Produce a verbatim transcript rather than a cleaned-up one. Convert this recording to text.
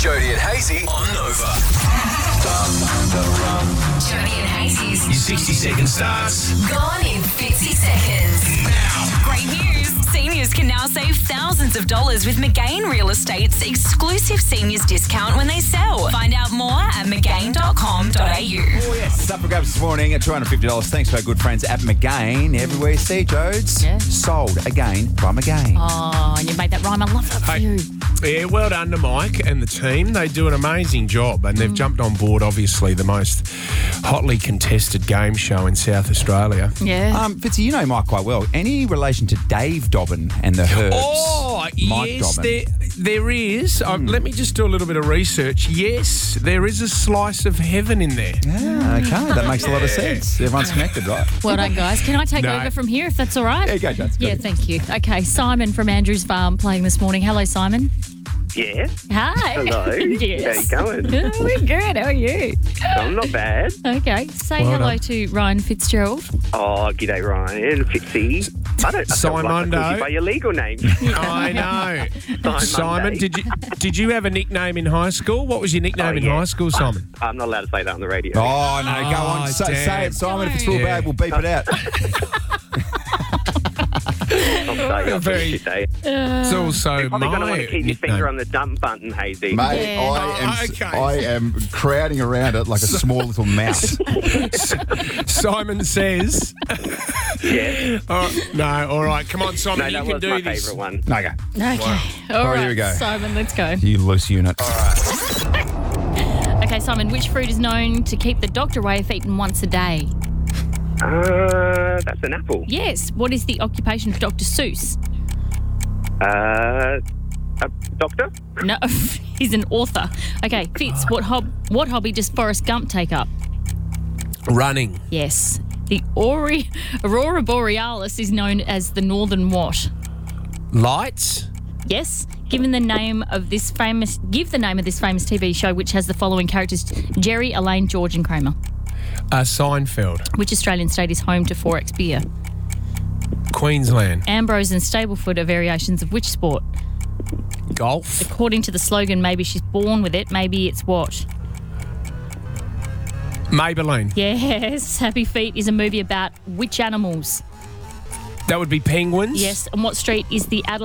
Jody and Hazy on Nova. Jody and Hazy's Your sixty second starts gone in fifty seconds. now. Great news! Seniors can now save thousands of dollars with McGain Real Estate's exclusive seniors discount when they sell. Find out more at mcgain dot com dot a u. Oh, yes. It's up for grabs this morning at two hundred fifty dollars. Thanks to our good friends at McGain. Everywhere you see Jodes. Yeah. Sold again by McGain. Oh, and you made that rhyme. I love that for Hey. you. Yeah, well done to Mike and the team. They do an amazing job and they've jumped on board, obviously, the most hotly contested game show in South Australia. Yeah. Um, Fitzy, you know Mike quite well. Any relation to Dave Dobbin and the Herbs? Oh, Mike yes, Dobbin. there, there is. Um, let me just do a little bit of research. Yes, there is a slice of heaven in there. Yeah, okay. That makes a lot of sense. Everyone's connected, right? Well done, guys. Can I take No. over from here if that's all right? There you go, Jodes. Yeah, thank you. Okay, Simon from Andrews Farm playing this morning. Hello, Simon. Yeah, Hi. hello. Yes. How you going? Oh, we're good. How are you? I'm not bad. Okay. Say Well hello done. to Ryan Fitzgerald. Oh, g'day Ryan, Fitzy. I don't I felt like I called Simondo. you by your legal name. I know. Simon Simon, Monday. did you did you have a nickname in high school? What was your nickname Oh, in yeah. high school, Simon? I'm not allowed to say that on the radio. Oh, no, go on. Oh, Say, say damn. it, Simon. If it's real Yeah. bad, we'll beep it out. I'm sorry, I've Very- a day. It's also You're probably my going to want to keep your nickname. finger on the dump button, Hazy. Mate, Yeah. I, am, Oh, okay. I am crowding around it like a small little mouse. Simon says. Yeah. Oh, no, all right. Come on, Simon. No, you that can was do my this. favourite one. Okay. Okay. All All right, right, here we go. Simon, let's go. You loose unit. Okay, Simon, which fruit is known to keep the doctor away if eaten once a day? Uh, that's an apple. Yes. What is the occupation of Doctor Seuss? Uh, a doctor? No, he's an author. Okay, Fitz, what hob- what hobby does Forrest Gump take up? Running. Yes. The Ori- Aurora Borealis is known as the Northern what? Lights. Yes. Given the name of this famous, give the name of this famous T V show which has the following characters: Jerry, Elaine, George, and Kramer. Uh, Seinfeld. Which Australian state is home to four X beer? Queensland. Ambrose and Stableford are variations of which sport? Golf. According to the slogan, maybe she's born with it. Maybe it's what? Maybelline. Yes. Happy Feet is a movie about which animals? That would be penguins. Yes. And what street is the Adelaide